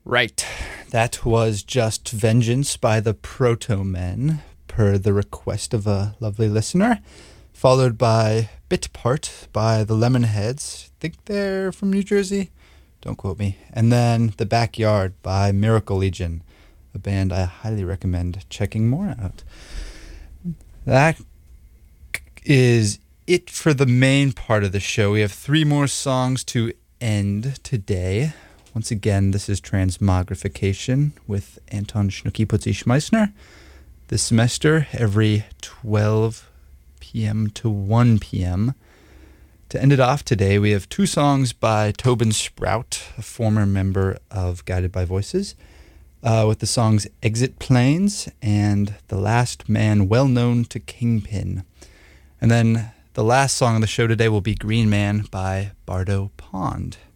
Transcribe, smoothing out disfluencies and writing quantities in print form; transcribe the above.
Right. That was Just Vengeance by the Proto-Men, per the request of a lovely listener, followed by Bit Part by the Lemonheads. I think they're from New Jersey. Don't quote me. And then The Backyard by Miracle Legion, a band I highly recommend checking more out. That is it for the main part of the show. We have 3 more songs to end today. Once again, this is Transmogrification with Anton Schnooky Putzi Schmeissner. This semester, every 12 p.m. to 1 p.m. To end it off today, we have 2 songs by Tobin Sprout, a former member of Guided by Voices, with the songs Exit Planes and The Last Man Well Known to Kingpin. And then the last song on the show today will be Green Man by Bardo Pond.